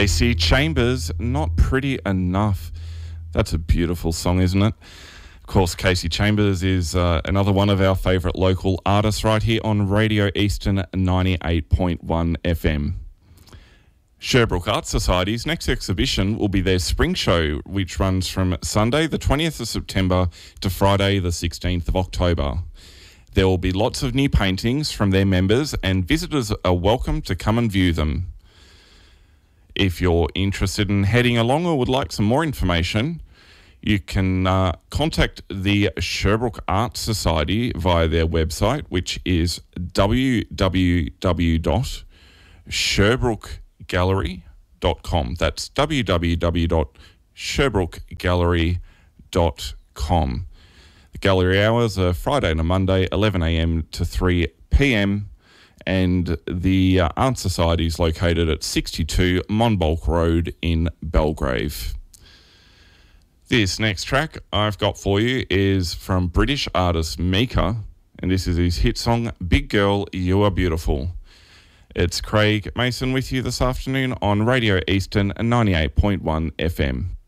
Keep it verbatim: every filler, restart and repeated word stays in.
Casey Chambers, Not Pretty Enough. That's a beautiful song, isn't it? Of course, Casey Chambers is uh, another one of our favourite local artists right here on Radio Eastern ninety-eight point one F M. Sherbrooke Art Society's next exhibition will be their spring show, which runs from Sunday the twentieth of September to Friday the sixteenth of October. There will be lots of new paintings from their members, and visitors are welcome to come and view them. If you're interested in heading along or would like some more information, you can uh, contact the Sherbrooke Art Society via their website, which is w w w dot sherbrooke gallery dot com. That's w w w dot sherbrooke gallery dot com. The gallery hours are Friday and a Monday, eleven a m to three p m, and the uh, Art Society is located at sixty-two Monbulk Road in Belgrave. This next track I've got for you is from British artist Mika, and this is his hit song, Big Girl, You Are Beautiful. It's Craig Mason with you this afternoon on Radio Eastern ninety-eight point one F M.